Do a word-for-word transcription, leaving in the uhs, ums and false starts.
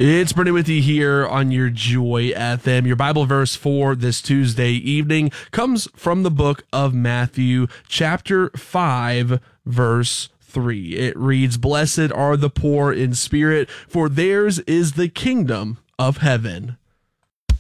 It's Bernie with you here on your Joy F M. Your Bible verse for this Tuesday evening comes from the book of Matthew, chapter five, verse three. It reads, "Blessed are the poor in spirit, for theirs is the kingdom of heaven."